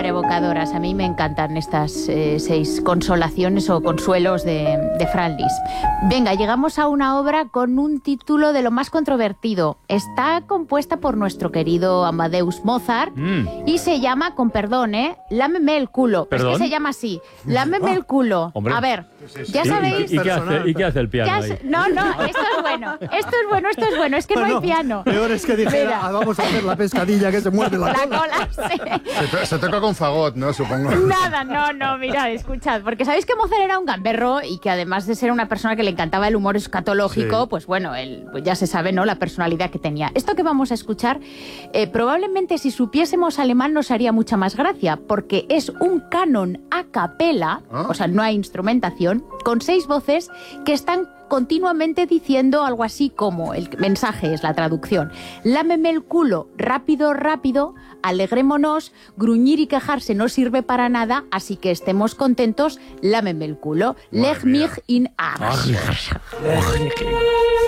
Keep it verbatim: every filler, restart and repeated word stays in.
evocadoras. A mí me encantan estas eh, seis consolaciones o consuelos de, de Fran Lis. Venga, llegamos a una obra con un título de lo más controvertido. Está compuesta por nuestro querido Amadeus Mozart mm. y se llama, con perdón, ¿eh? Lámeme el culo. ¿Perdón? Es que se llama así. Lámeme el culo. Hombre. A ver, ya sabéis... ¿Y, y, y, qué hace, ¿Y qué hace el piano hace? ahí? No, no, esto es bueno. Esto es bueno, esto es bueno. Es que no, no hay piano. Peor es que dijera, ah, vamos a hacer la pescadilla que se muerde la, la cola. cola sí. se, to se toca con fagot, ¿no? Supongo. Nada, no, no, mirad, escuchad. Porque sabéis que Mozart era un gamberro y que además de ser una persona que le encantaba el humor escatológico, sí. pues bueno, él, pues ya se sabe, ¿no? La personalidad que tenía. Esto que vamos a escuchar, eh, probablemente si supiésemos alemán nos haría mucha más gracia, porque es un canon a capela, ¿ah? O sea, no hay instrumentación, con seis voces que están continuamente diciendo algo así como, el mensaje es la traducción, lámeme el culo, rápido, rápido, alegrémonos, gruñir y quejarse no sirve para nada, así que estemos contentos, lámeme el culo, leg mich in Arsch.